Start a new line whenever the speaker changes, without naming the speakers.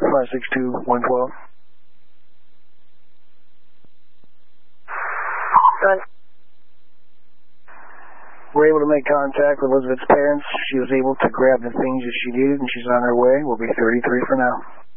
562-112.
Done.
We're able to make contact with Elizabeth's parents. She was able to grab the things that she needed, and she's on her way. We'll be 33 for now.